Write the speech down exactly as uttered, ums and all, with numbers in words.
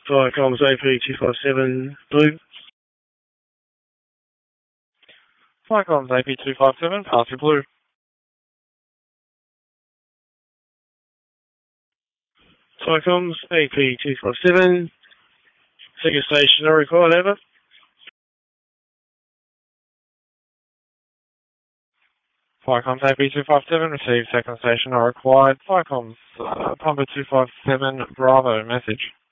Firecoms A P two five seven, blue. Firecoms A P two five seven, pass your blue. Firecoms A P two five seven, second station are required, over. Firecoms A P two five seven, receive second station are required. Firecoms, uh, Pumper two five seven, Bravo, message.